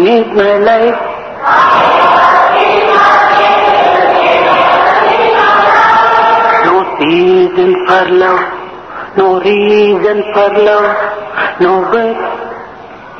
need my life. No season for love, no reason for love, no birth